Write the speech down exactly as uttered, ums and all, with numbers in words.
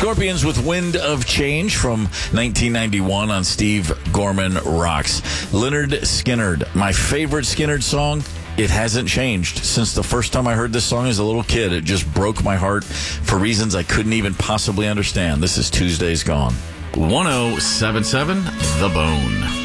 Scorpions with Wind of Change from nineteen ninety-one on Steve Gorman Rocks. Leonard Skinnard, my favorite Skinnard song. It hasn't changed since the first time I heard this song as a little kid. It just broke my heart for reasons I couldn't even possibly understand. This is Tuesday's Gone. one oh seven point seven The Bone.